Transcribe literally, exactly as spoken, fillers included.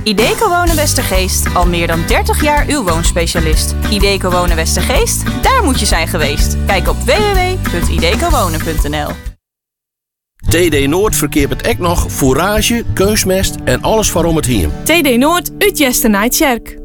Ideco Wonen Westergeest, al meer dan dertig jaar uw woonspecialist. Ideco Wonen Westergeest, daar moet je zijn geweest. Kijk op w w w punt ideco wonen punt n l. T D Noord verkeert met ek nog fourage, keusmest en alles waarom het hiem. T D Noord, Utjest en Nijtjerk.